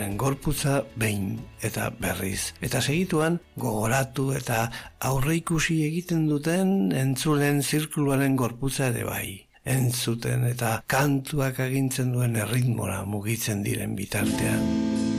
zuen gorputza behin eta berriz. Eta segituan gogoratu eta aurreikusi egiten duten entzulen zirkuluaren gorputza ere bai. Entzuten eta kantuak agintzen duen erritmora mugitzen diren bitartean.